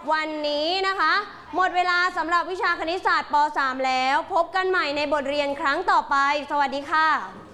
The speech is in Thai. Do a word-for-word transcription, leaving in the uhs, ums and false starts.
วันนี้นะคะหมดเวลาสำหรับวิชาคณิตศาสตร์ป .สาม แล้วพบกันใหม่ในบทเรียนครั้งต่อไปสวัสดีค่ะ